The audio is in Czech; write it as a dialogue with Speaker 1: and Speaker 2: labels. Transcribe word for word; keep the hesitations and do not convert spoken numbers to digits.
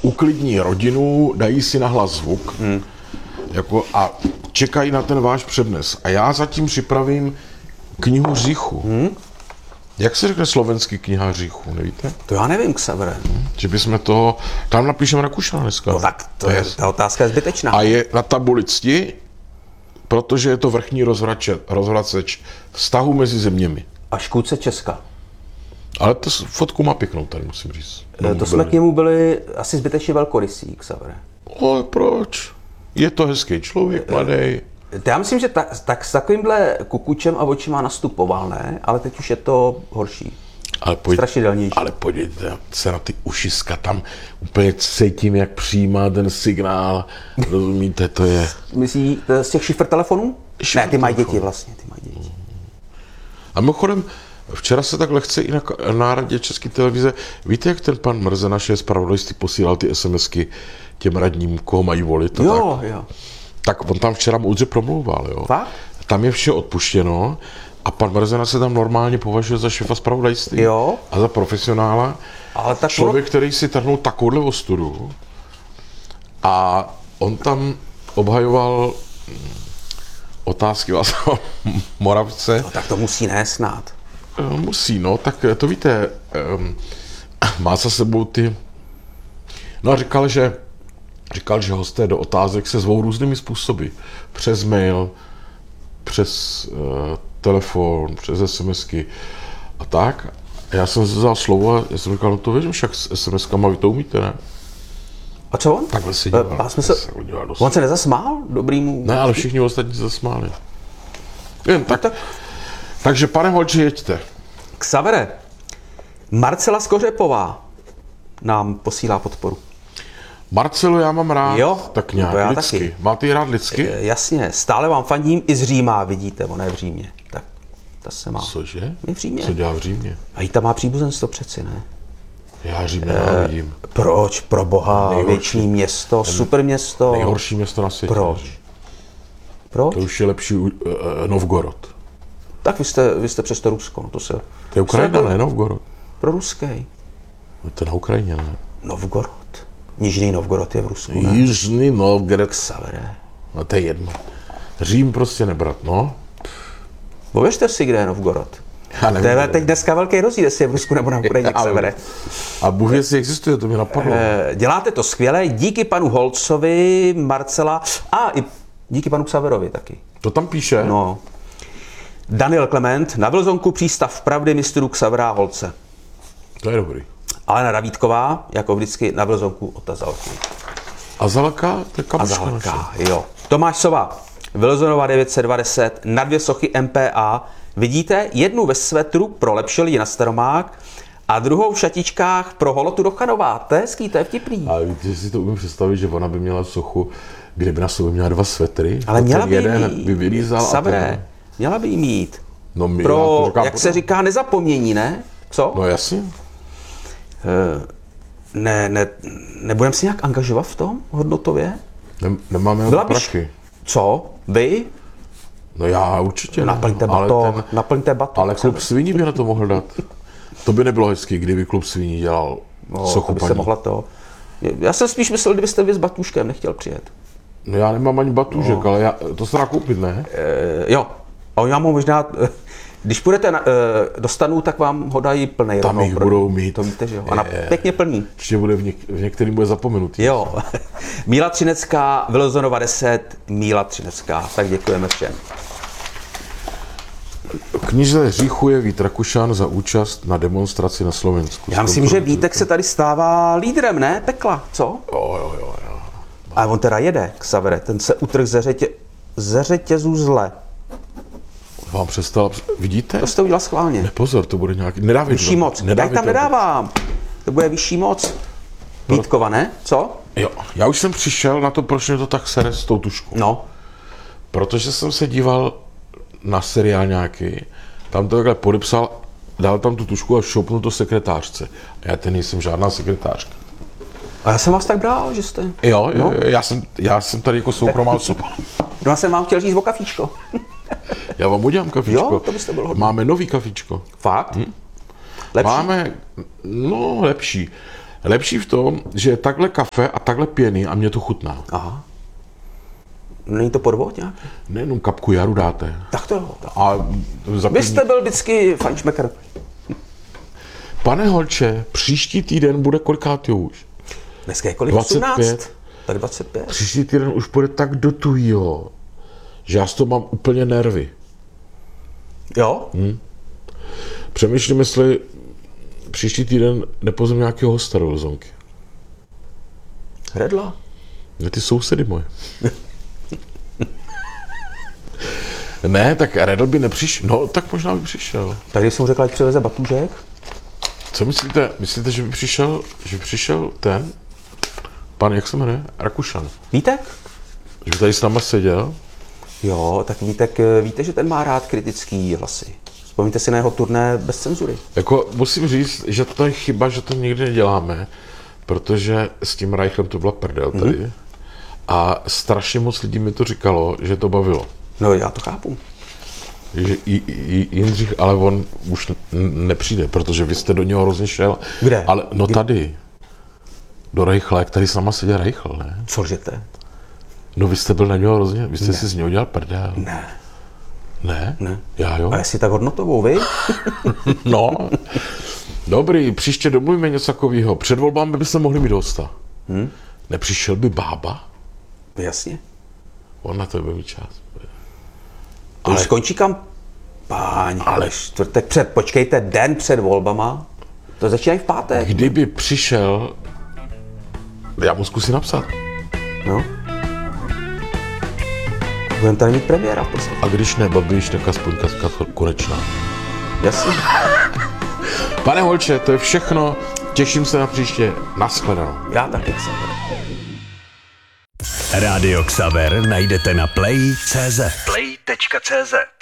Speaker 1: uklidní rodinu, dají si nahlas zvuk hmm. jako, a čekají na ten váš přednes. A já zatím připravím knihu Říchu. Hmm? Jak se řekne slovenský kniha Říchu, nevíte?
Speaker 2: To já nevím, Xavere.
Speaker 1: Hmm. Že bychom toho, tam napíšeme Rakušana dneska.
Speaker 2: No tak to je, ta otázka je zbytečná.
Speaker 1: A je na tabuli cti, protože je to vrchní rozvraceč vztahu mezi zeměmi.
Speaker 2: A škůdce Česka.
Speaker 1: Ale to fotku má pěknou tady, musím říct.
Speaker 2: No, to jsme k němu byli asi zbytečně velkorysí, Xavere.
Speaker 1: Ale proč? Je to hezký člověk, mladý.
Speaker 2: Já myslím, že ta, tak s takovýmhle kukučem a očima nastupoval, ne? Ale teď už je to horší.
Speaker 1: Ale pojď,
Speaker 2: strašidelnější.
Speaker 1: Ale podívejte se na ty ušiska, tam úplně cítím, jak přijímá ten signál. Rozumíte, to je...
Speaker 2: Myslí z těch šifr telefonů?
Speaker 1: Šifr
Speaker 2: ne, ty mají
Speaker 1: telefonu.
Speaker 2: děti vlastně, ty mají děti.
Speaker 1: A mimochodem, včera se tak lehce i na, na radě České televize, víte, jak ten pan Mrze, naše zpravodajství, posílal ty SMSky těm radním, koho mají volit?
Speaker 2: Jo,
Speaker 1: tak,
Speaker 2: jo.
Speaker 1: Tak on tam včera moudře promlouval, jo.
Speaker 2: Fakt?
Speaker 1: Tam je vše odpuštěno a pan Mrzena se tam normálně považuje za šéfa zpravodajství
Speaker 2: Jo.
Speaker 1: a za profesionála.
Speaker 2: Ale tak
Speaker 1: Člověk, který si trhnul takovouhle ostudu a on tam obhajoval otázky Václava Moravce.
Speaker 2: No tak to musí nést snad.
Speaker 1: Musí, no, tak to víte, um, má za sebou ty... No a říkal, že říkal, že hosté do otázek se zvou různými způsoby. Přes mail, přes uh, telefon, přes SMSky a tak. A já jsem vzal slovo a já jsem říkal, no to věřím, však s SMSkama vy to umíte, ne?
Speaker 2: A co on?
Speaker 1: Takhle se díval.
Speaker 2: Uh, jsme se... On se nezasmál dobrýmu?
Speaker 1: Ne, ale všichni ostatní se zasmáli. Jen tak.
Speaker 2: tak.
Speaker 1: Takže pane Holči, jeďte.
Speaker 2: Xavere, Marcela Skořepová nám posílá podporu.
Speaker 1: Marcelu, já mám rád,
Speaker 2: Jo,
Speaker 1: tak nějak,
Speaker 2: to já
Speaker 1: lidsky.
Speaker 2: taky.
Speaker 1: Máte ji rád lidsky?
Speaker 2: E, jasně, stále vám fandím i z Říma, vidíte, ona je v Římě. Tak, ta se má.
Speaker 1: Cože?
Speaker 2: Je v Římě.
Speaker 1: Co dělá v Římě?
Speaker 2: A jí tam má příbuzenstvo přeci, ne?
Speaker 1: Já Řím nenávidím.
Speaker 2: E, proč? Pro boha,
Speaker 1: Nejhorší.
Speaker 2: věčný město, super město.
Speaker 1: Nejhorší město na světě.
Speaker 2: Proč? Proč?
Speaker 1: To už je lepší uh, Novgorod.
Speaker 2: Tak vy jste, vy jste přes to Rusko, no to se...
Speaker 1: To je Ukrajina, ne Novgorod.
Speaker 2: Pro ruský.
Speaker 1: No to je na Ukrajině, ne?
Speaker 2: Novgorod. Nižný Novgorod je v Rusku, ne?
Speaker 1: Jižný Novgorod.
Speaker 2: Xavere.
Speaker 1: No to je jedno. Řím prostě nebrat, no.
Speaker 2: Pověřte si, kde je Novgorod.
Speaker 1: Já nevím,
Speaker 2: To je
Speaker 1: kde.
Speaker 2: teď dneska velký rozdíl, jestli je v Rusku nebo na Ukrajině, Xavere.
Speaker 1: A Bůh, jestli existuje, to mě napadlo.
Speaker 2: Eh, Děláte to skvěle, díky panu Holcovi, Marcela a i díky panu Xaverovi taky.
Speaker 1: To tam píše?
Speaker 2: No. Daniel Klement, na Vlzonku přístav pravdy mistrů Xavera a Holce.
Speaker 1: To je dobrý.
Speaker 2: Alena Davídková, jako vždycky na Vlzonku od Tazalky.
Speaker 1: A Zalka, to je
Speaker 2: A
Speaker 1: kamoška
Speaker 2: Zalka,
Speaker 1: naše.
Speaker 2: jo. Tomáš Sova, Vlzonova devět set dvacet, na dvě sochy M P A. Vidíte, jednu ve svetru pro lepší lidi na Staromák a druhou v šatičkách pro holotu do Chanová. To je hezký, to je vtipný.
Speaker 1: A víte, že si to umím představit, že ona by měla sochu, kde by na sobě měla dva svetry.
Speaker 2: Ale
Speaker 1: a
Speaker 2: měla
Speaker 1: ten
Speaker 2: by
Speaker 1: jeden
Speaker 2: mít.
Speaker 1: by vylízal a
Speaker 2: Sabré,
Speaker 1: ten...
Speaker 2: měla by jí mít.
Speaker 1: No my, já
Speaker 2: Pro,
Speaker 1: to říkám
Speaker 2: jak
Speaker 1: potom.
Speaker 2: se říká, nezapomnění, ne? Co?
Speaker 1: No jasně.
Speaker 2: Ne, ne, nebudeme si nějak angažovat v tom hodnotově?
Speaker 1: Nem, nemáme na
Speaker 2: Byla
Speaker 1: to
Speaker 2: by
Speaker 1: prachy.
Speaker 2: Co? Vy?
Speaker 1: No já určitě ne.
Speaker 2: Naplňte
Speaker 1: Ale
Speaker 2: bato,
Speaker 1: ten-
Speaker 2: naplňte bato.
Speaker 1: Ale klub sviní by na to mohl dát. To by nebylo hezky, kdyby klub sviní dělal
Speaker 2: No,
Speaker 1: sochu
Speaker 2: to by se
Speaker 1: paní.
Speaker 2: mohla to. Já jsem spíš myslel, kdybyste vy s Batuškem nechtěl přijet.
Speaker 1: No já nemám ani batůžek, no. ale já, to se dá koupit, ne?
Speaker 2: E, jo, a já mám možná, když půjdete na, e, do stanu, tak vám ho dají plnej.
Speaker 1: Tam
Speaker 2: rovnou
Speaker 1: jich
Speaker 2: pro-
Speaker 1: budou mít.
Speaker 2: To víte, že jo? A na,
Speaker 1: Je.
Speaker 2: pěkně plný.
Speaker 1: Ještě bude v, něk, v některým bude zapomenutý.
Speaker 2: Jo. Míla Třinecká, Vylozonova deset, Míla Třinecká. Tak děkujeme všem.
Speaker 1: Knize Říchu je Vít Rakušan za účast na demonstraci na Slovensku.
Speaker 2: Já myslím, že Vítek se tady stává lídrem, ne? Pekla, co?
Speaker 1: Jo, jo, jo, jo.
Speaker 2: A on teda jede, Xavere, ten se utrh ze, řetě, ze řetězů zle.
Speaker 1: Vám přestal, vidíte?
Speaker 2: To jste udělal schválně.
Speaker 1: Ne, pozor, to bude nějaký, nedávej
Speaker 2: Vyšší
Speaker 1: to,
Speaker 2: moc. Já
Speaker 1: nedávej
Speaker 2: ji tam
Speaker 1: to.
Speaker 2: nedávám. To bude vyšší moc. Vítkova, ne? Co?
Speaker 1: Jo, já už jsem přišel na to, proč mě to tak sere s tou tuškou.
Speaker 2: No.
Speaker 1: Protože jsem se díval na seriál nějaký, tam to takhle podepsal, dal tam tu tušku a šoupnul to sekretářce. A já ten nejsem žádná sekretářka.
Speaker 2: A já jsem vás tak bral, že jste...
Speaker 1: Jo,
Speaker 2: No.
Speaker 1: jo, já, jsem, já jsem tady jako soukromá osoba.
Speaker 2: No já jsem vám chtěl říct o kafíčko.
Speaker 1: Já vám udělám kafičko.
Speaker 2: Jo, to byste byl hodný.
Speaker 1: Máme nový kafičko.
Speaker 2: Fakt? Lepší?
Speaker 1: Máme, no lepší. Lepší v tom, že je takhle kafe a takhle pěný a mě to chutná.
Speaker 2: Aha. Není to podvod nějak?
Speaker 1: Nejenom kapku jaru dáte.
Speaker 2: Tak to jo. Tak.
Speaker 1: A za
Speaker 2: Vy jste byl vždycky fajnšmekr.
Speaker 1: Pane Holče, příští týden bude kolikátý už?
Speaker 2: Dneska je kolik?
Speaker 1: dvacet pět.
Speaker 2: osmnáct? Tak dvacet pět.
Speaker 1: Příští týden už bude tak do tuhýho, že já z toho mám úplně nervy.
Speaker 2: Jo?
Speaker 1: Hm. Přemýšlím, jestli příští týden nepozvem nějakého hosta do Lzonky.
Speaker 2: Redla?
Speaker 1: Ne, ty sousedy moje. Ne, tak Redl by nepřišel. No, tak možná by přišel.
Speaker 2: Tak když jsem mu řekl, ať přiveze batůžek.
Speaker 1: Co myslíte? Myslíte, že by přišel, že by přišel ten pan, jak se jmenuje? Rakušan.
Speaker 2: Vítek?
Speaker 1: Že by tady s náma seděl?
Speaker 2: Jo, tak Vítek, víte, že ten má rád kritický hlasy. Vzpomněte si na jeho turné bez cenzury.
Speaker 1: Jako musím říct, že to je chyba, že to nikdy neděláme, protože s tím Reichlem to byla prdel tady. Mm. A strašně moc lidí mi to říkalo, že to bavilo.
Speaker 2: No, já to chápu.
Speaker 1: Že i, i, Jindřich, ale on už n- nepřijde, protože vy jste do něho hrozně šel.
Speaker 2: Kde?
Speaker 1: Ale no
Speaker 2: Kde?
Speaker 1: tady. Do Reichle, jak tady s náma seděl Reichl, ne?
Speaker 2: Co lžete?
Speaker 1: No vy jste byl na něho hrozně, vy jste ne. si z něho dělal prdel.
Speaker 2: Ne.
Speaker 1: Ne?
Speaker 2: Ne.
Speaker 1: Já jo?
Speaker 2: A jestli tak hodnotovou, vy?
Speaker 1: No. Dobrý, příště domluvíme něco takového. Před volbami bychom mohli mít hosta.
Speaker 2: Hmm?
Speaker 1: Nepřišel by Bába?
Speaker 2: Jasně.
Speaker 1: On na to bude mít čas.
Speaker 2: To už skončí kampaň. Ale čtvrtek před, počkejte, den před volbama. To začínají v pátek.
Speaker 1: Kdyby přišel, já mu zkusím napsat.
Speaker 2: No. Budeme tady mít premiéra v podstatě.
Speaker 1: A když ne Babiš, tak aspoň Katka Konečná.
Speaker 2: Jasně.
Speaker 1: Pane Holče, to je všechno. Těším se na příště. Naschledanou.
Speaker 2: Já taky jsem.
Speaker 3: Rádio Xaver najdete na play tečka cé zet. play tečka cé zet